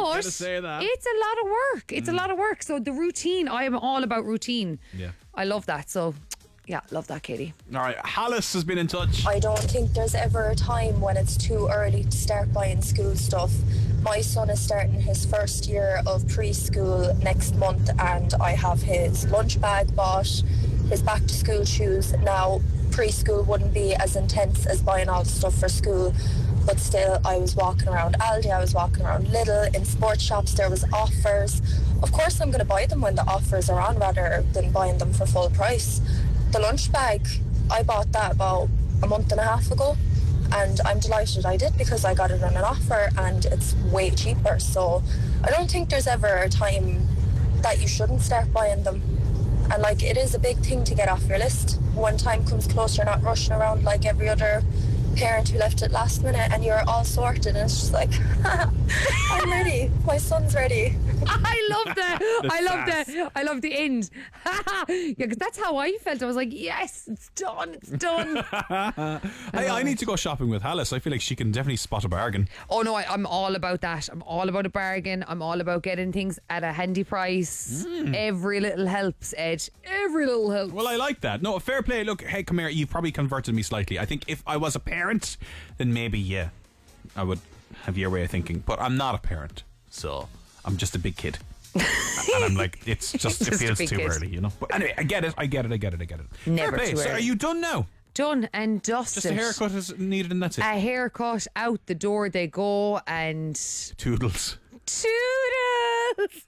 But say that. it's a lot of work. It's a lot of work. So the routine, I am all about routine. Yeah. I love that. So, yeah, love that, Katie. All right, Hallis has been in touch. I don't think there's ever a time when it's too early to start buying school stuff. My son is starting his first year of preschool next month, and I have his lunch bag bought, his back to school shoes. Now, preschool wouldn't be as intense as buying all the stuff for school, but still, I was walking around Aldi, I was walking around Lidl, in sports shops there was offers. Of course I'm going to buy them when the offers are on rather than buying them for full price. The lunch bag, I bought that about a month and a half ago, and I'm delighted I did because I got it on an offer and it's way cheaper. So I don't think there's ever a time that you shouldn't start buying them. And like, it is a big thing to get off your list. When time comes close, you're not rushing around like every other parent who left it last minute, and you're all sorted, and it's just like, I'm ready, my son's ready. I love that. I love sass. that. I love the end. Yeah, because that's how I felt. I was like, yes, it's done. It's done. Hey, I need to go shopping with Hallis. I feel like she can definitely spot a bargain. Oh no, I'm all about that. I'm all about a bargain. I'm all about getting things at a handy price. Every little helps, Ed. Every little helps. Well, I like that. No, fair play. Look, hey, come here. You've probably converted me slightly. I think if I was a parent, then maybe, yeah, I would have your way of thinking. But I'm not a parent, so I'm just a big kid. And I'm like, it's just, it feels too early, you know. But anyway, I get it. Never fair play. too So early. are you done now? Done and dusted. Just a haircut is needed and that's it. A haircut, out the door they go, and Toodles. toodles.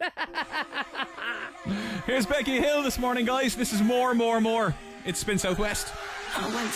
Here's Becky Hill this morning, guys. This is more. It's Spin Southwest.